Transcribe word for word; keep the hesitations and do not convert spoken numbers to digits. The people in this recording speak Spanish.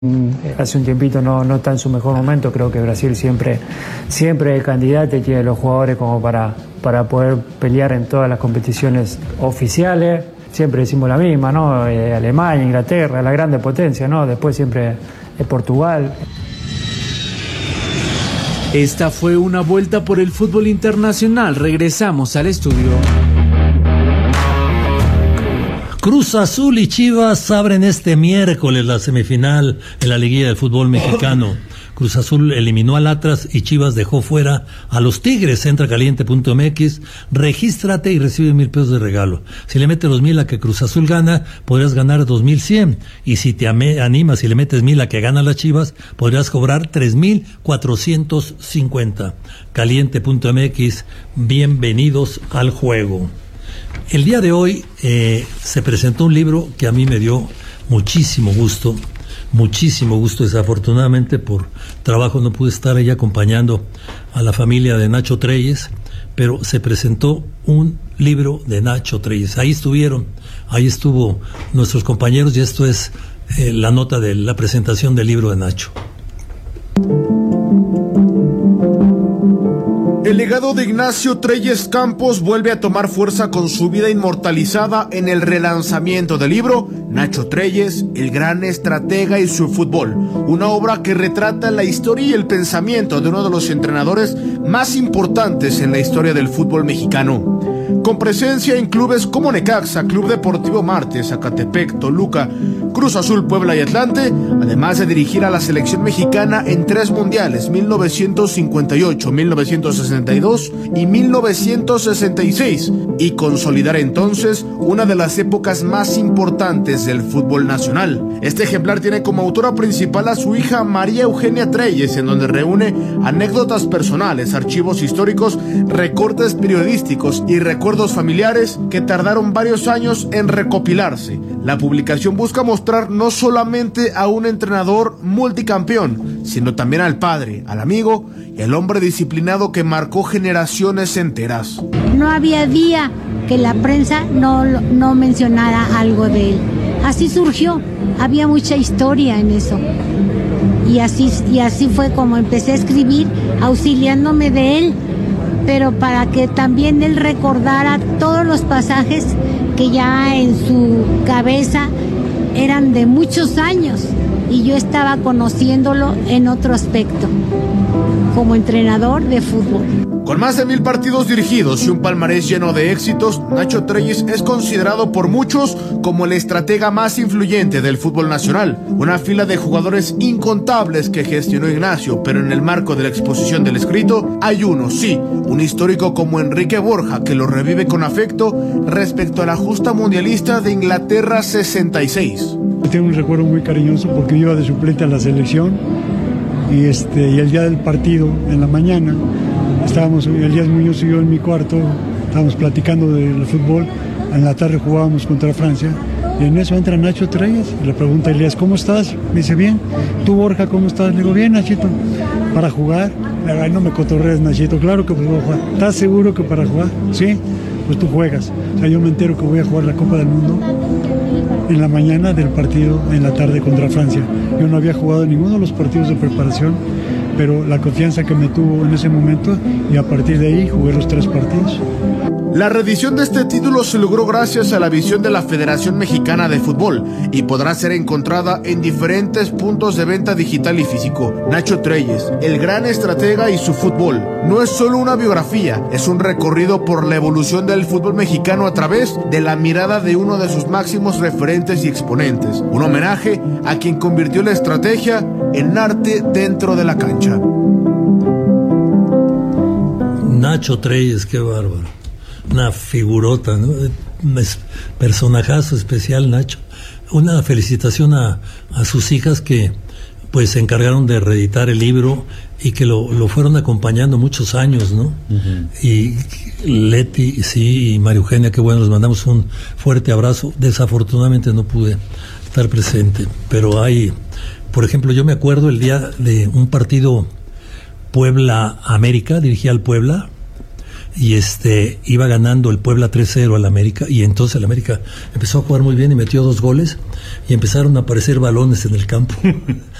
Hace un tiempito no, no está en su mejor momento. Creo que Brasil siempre, siempre es candidato y tiene los jugadores como para, para poder pelear en todas las competiciones oficiales. Siempre decimos la misma, ¿no? Eh, Alemania, Inglaterra, la grande potencia, ¿no? Después siempre es Portugal. Esta fue una vuelta por el fútbol internacional. Regresamos al estudio. Cruz Azul y Chivas abren este miércoles la semifinal en la liguilla del fútbol mexicano. Cruz Azul eliminó al Atlas y Chivas dejó fuera a los Tigres. Entra caliente punto m x, regístrate y recibe mil pesos de regalo. Si le metes los mil a que Cruz Azul gana, podrías ganar dos mil cien. Y si te animas y le metes mil a que gana las Chivas, podrías cobrar tres mil cuatrocientos cincuenta. caliente punto m x, bienvenidos al juego. El día de hoy eh, se presentó un libro que a mí me dio muchísimo gusto, muchísimo gusto. Desafortunadamente por trabajo no pude estar ahí acompañando a la familia de Nacho Treyes, pero se presentó un libro de Nacho Treyes. Ahí estuvieron, ahí estuvo nuestros compañeros y esto es eh, la nota de la presentación del libro de Nacho. El legado de Ignacio Treyes Campos vuelve a tomar fuerza con su vida inmortalizada en el relanzamiento del libro Nacho Treyes, el gran estratega y su fútbol, una obra que retrata la historia y el pensamiento de uno de los entrenadores más importantes en la historia del fútbol mexicano. Con presencia en clubes como Necaxa, Club Deportivo Marte, Zacatepec, Toluca, Cruz Azul, Puebla y Atlante, además de dirigir a la selección mexicana en tres mundiales, mil novecientos cincuenta y ocho, mil novecientos sesenta y dos y mil novecientos sesenta y seis, y consolidar entonces una de las épocas más importantes del fútbol nacional. Este ejemplar tiene como autora principal a su hija María Eugenia Treyes, en donde reúne anécdotas personales, archivos históricos, recortes periodísticos y recuerdos familiares que tardaron varios años en recopilarse. La publicación busca mostrar no solamente a un entrenador multicampeón, sino también al padre, al amigo y al hombre disciplinado que marcó generaciones enteras. No había día que la prensa no, no mencionara algo de él. Así surgió, había mucha historia en eso. Y así, y así fue como empecé a escribir, auxiliándome de él, pero para que también él recordara todos los pasajes que ya en su cabeza eran de muchos años y yo estaba conociéndolo en otro aspecto, como entrenador de fútbol. Con más de mil partidos dirigidos y un palmarés lleno de éxitos, Nacho Treyes es considerado por muchos como el estratega más influyente del fútbol nacional. Una fila de jugadores incontables que gestionó Ignacio, pero en el marco de la exposición del escrito, hay uno, sí, un histórico como Enrique Borja, que lo revive con afecto respecto a la justa mundialista de Inglaterra sesenta y seis. Tengo un recuerdo muy cariñoso porque yo iba de suplente a la selección y, este, y el día del partido, en la mañana, estábamos, Elías Muñoz y yo en mi cuarto, estábamos platicando del fútbol, en la tarde jugábamos contra Francia, y en eso entra Nacho Treyes, y le pregunta a Elías, ¿cómo estás? Me dice, bien. ¿Tú, Borja, cómo estás? Le digo, bien, Nachito. ¿Para jugar? Ay, no me cotorrees, Nachito, claro que puedo jugar. ¿Estás seguro que para jugar? Sí, pues tú juegas. O sea, yo me entero que voy a jugar la Copa del Mundo en la mañana del partido, en la tarde contra Francia. Yo no había jugado ninguno de los partidos de preparación, pero la confianza que me tuvo en ese momento, y a partir de ahí jugué los tres partidos. La reedición de este título se logró gracias a la visión de la Federación Mexicana de Fútbol y podrá ser encontrada en diferentes puntos de venta digital y físico. Nacho Treyes, el gran estratega y su fútbol, no es solo una biografía, es un recorrido por la evolución del fútbol mexicano a través de la mirada de uno de sus máximos referentes y exponentes. Un homenaje a quien convirtió la estrategia en arte dentro de la cancha. Nacho Treyes, qué bárbaro. Una figurota, ¿no? Es personajazo especial, Nacho. Una felicitación a, a sus hijas que pues se encargaron de reeditar el libro y que lo, lo fueron acompañando muchos años, ¿no? Uh-huh. Y Leti, sí, y María Eugenia, qué bueno, les mandamos un fuerte abrazo. Desafortunadamente no pude estar presente, pero hay, por ejemplo, yo me acuerdo el día de un partido Puebla-América, dirigí al Puebla, y este iba ganando el Puebla tres cero al América, y entonces el América empezó a jugar muy bien y metió dos goles y empezaron a aparecer balones en el campo.